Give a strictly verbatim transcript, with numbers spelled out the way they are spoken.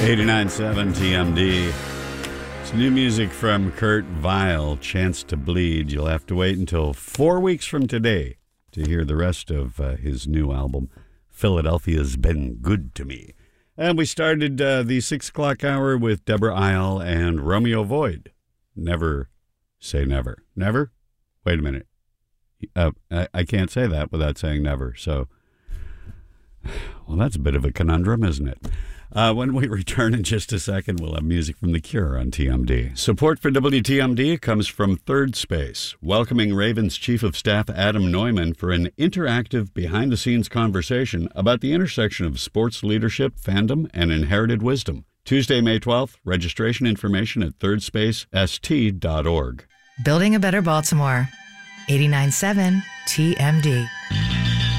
eighty-nine point seven T M D. It's new music from Kurt Vile, Chance to Bleed. You'll have to wait until four weeks from today to hear the rest of uh, his new album, Philadelphia's Been Good to Me. And we started uh, the six o'clock hour with Deborah Isle and Romeo Void. Never say never. Never? Wait a minute. Uh, I, I can't say that without saying never. So, well, that's a bit of a conundrum, isn't it? Uh, when we return in just a second, we'll have music from The Cure on T M D. Support for W T M D comes from Third Space, welcoming Ravens Chief of Staff Adam Neumann for an interactive, behind-the-scenes conversation about the intersection of sports leadership, fandom, and inherited wisdom. Tuesday, May twelfth, registration information at third space s t dot org. Building a better Baltimore. eighty-nine point seven T M D.